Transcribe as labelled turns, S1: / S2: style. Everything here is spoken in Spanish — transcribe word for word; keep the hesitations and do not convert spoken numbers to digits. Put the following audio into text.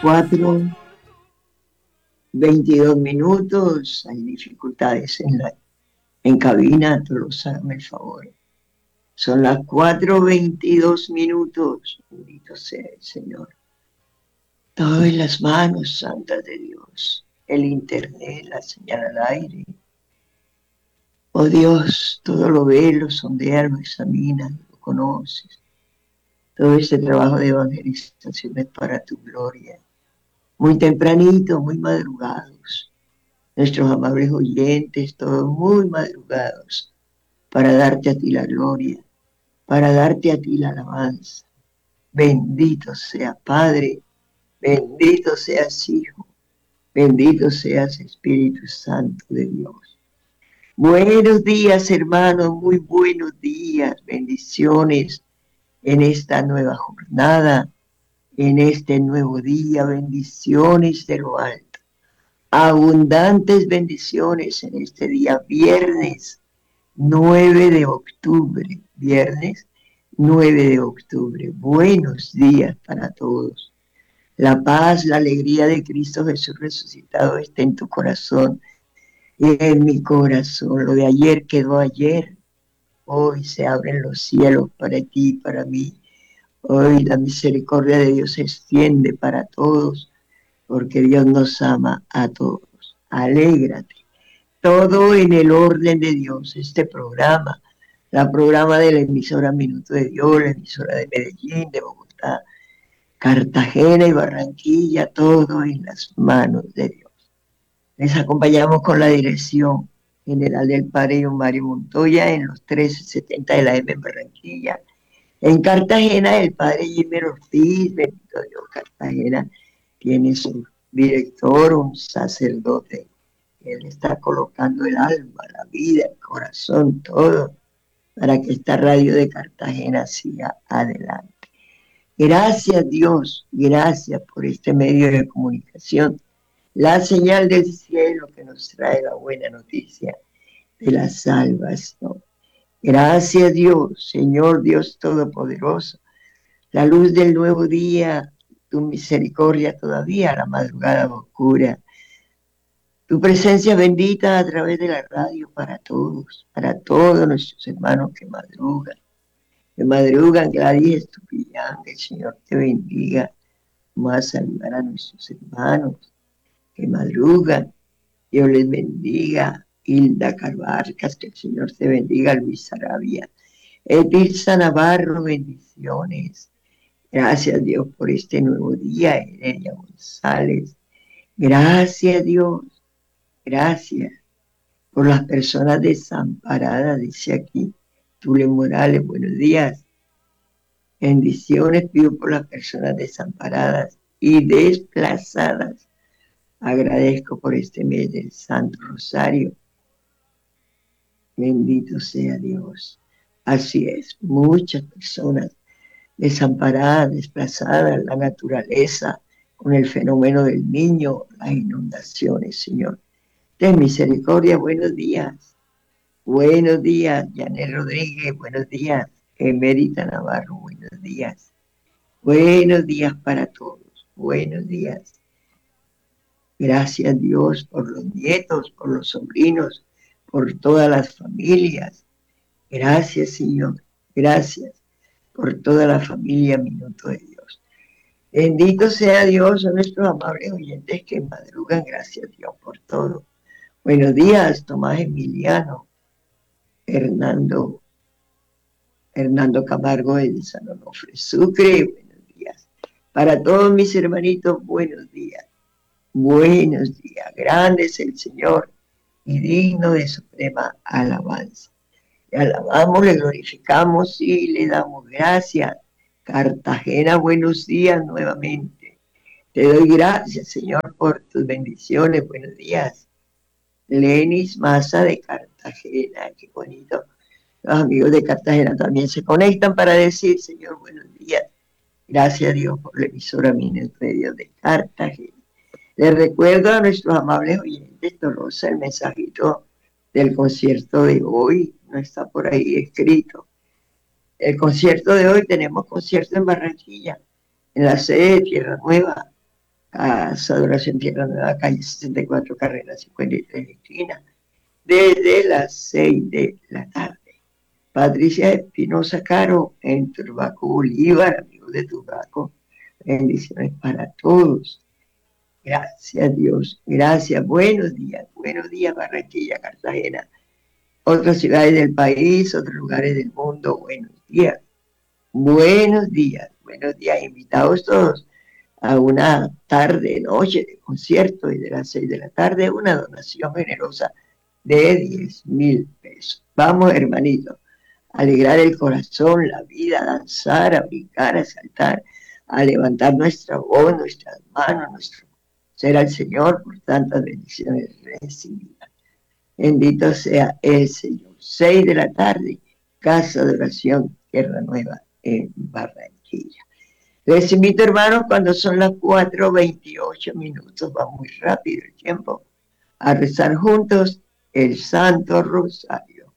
S1: cuatro, veintidós minutos. Hay dificultades en la en cabina, todos háganme el favor. Son las cuatro veintidós minutos. Bendito sea el Señor. Todo en las manos santas de Dios. El internet, la señal al aire. Oh Dios, todo lo ves, lo sondeas, lo examinas, lo conoces. Todo este trabajo de evangelización es para tu gloria. Muy tempranito, muy madrugados. Nuestros amables oyentes, todos muy madrugados, para darte a ti la gloria, para darte a ti la alabanza. Bendito sea Padre, bendito seas Hijo, bendito seas Espíritu Santo de Dios. Buenos días, hermanos, muy buenos días, bendiciones en esta nueva jornada, en este nuevo día, bendiciones de lo alto. Abundantes bendiciones en este día, viernes nueve de octubre, viernes nueve de octubre. Buenos días para todos. La paz, la alegría de Cristo Jesús resucitado esté en tu corazón y en mi corazón. Lo de ayer quedó ayer. Hoy se abren los cielos para ti y para mí. Hoy la misericordia de Dios se extiende para todos, porque Dios nos ama a todos. Alégrate. Todo en el orden de Dios. Este programa, la programa de la emisora Minuto de Dios, la emisora de Medellín, de Bogotá, Cartagena y Barranquilla, todo en las manos de Dios. Les acompañamos con la dirección general del Padre John Mario Montoya en los trece setenta de la M en Barranquilla. En Cartagena, el Padre Jimmy Ortiz, bendito Dios, Cartagena tiene su director, un sacerdote. Él está colocando el alma, la vida, el corazón, todo, para que esta radio de Cartagena siga adelante. Gracias Dios, gracias por este medio de comunicación, la señal del cielo que nos trae la buena noticia de la salvación. Gracias Dios, Señor Dios Todopoderoso, la luz del nuevo día, tu misericordia todavía, la madrugada oscura, tu presencia bendita a través de la radio para todos, para todos nuestros hermanos que madrugan, que madrugan, Gladys Estupillán, que el Señor te bendiga. Vamos a saludar a nuestros hermanos que madrugan, Dios les bendiga. Hilda Carvarcas, que el Señor te bendiga. Luis Sarabia, Edilza Navarro, bendiciones. Gracias Dios por este nuevo día. Heredia González, gracias Dios. Gracias por las personas desamparadas, dice aquí Tule Morales, buenos días. Bendiciones pido por las personas desamparadas y desplazadas. Agradezco por este mes del Santo Rosario. Bendito sea Dios. Así es, muchas personas desamparadas, desplazadas, la naturaleza, con el fenómeno del niño, las inundaciones, Señor. Ten misericordia, buenos días. Buenos días, Janet Rodríguez, buenos días. Emérita Navarro, buenos días. Buenos días para todos, buenos días. Gracias Dios por los nietos, por los sobrinos, por todas las familias. Gracias Señor, gracias por toda la familia Minuto de Dios. Bendito sea Dios, son nuestros amables oyentes que madrugan, gracias Dios por todo. Buenos días, Tomás Emiliano, Hernando, Hernando Camargo de San Onofre Sucre, buenos días. Para todos mis hermanitos, buenos días. Buenos días, grande es el Señor y digno de suprema alabanza. Le alabamos, le glorificamos y le damos gracias. Cartagena, buenos días nuevamente. Te doy gracias, Señor, por tus bendiciones. Buenos días. Lenis Maza de Cartagena, qué bonito. Los amigos de Cartagena también se conectan para decir, Señor, buenos días. Gracias a Dios por la emisora Minuto de Dios de Cartagena. Les recuerdo a nuestros amables oyentes, Tolosa, el mensajito del concierto de hoy, no está por ahí escrito. El concierto de hoy, tenemos concierto en Barranquilla, en la sede de Tierra Nueva, Casa de Oración Tierra Nueva, calle sesenta y cuatro, carrera cincuenta y tres, esquina, desde las seis de la tarde. Patricia Espinosa Caro, en Turbaco, Bolívar, amigos de Turbaco, bendiciones para todos. Gracias Dios, gracias, buenos días, buenos días Barranquilla, Cartagena, otras ciudades del país, otros lugares del mundo, buenos días, buenos días, buenos días, invitados todos a una tarde, noche de concierto y de las seis de la tarde una donación generosa de diez mil pesos. Vamos, hermanito, a alegrar el corazón, la vida, a danzar, a brincar, a saltar, a levantar nuestra voz, nuestras manos, nuestro ser al Señor por tantas bendiciones recibidas. Bendito sea el Señor. Seis de la tarde, Casa de Oración Tierra Nueva en Barranquilla. Les invito, hermanos, cuando son las cuatro veintiocho minutos, va muy rápido el tiempo, a rezar juntos el Santo Rosario.